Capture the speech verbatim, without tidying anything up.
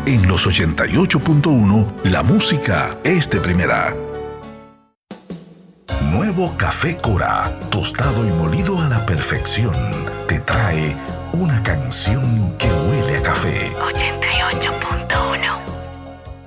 En los ochenta y ocho punto uno, la música es de primera. Nuevo Café Cora, tostado y molido a la perfección, te trae una canción que huele a café. ochenta